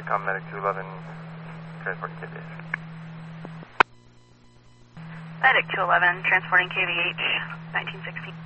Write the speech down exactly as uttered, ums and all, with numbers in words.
com Medic two eleven, transporting K V H. Medic two eleven, transporting K V H, nineteen sixty.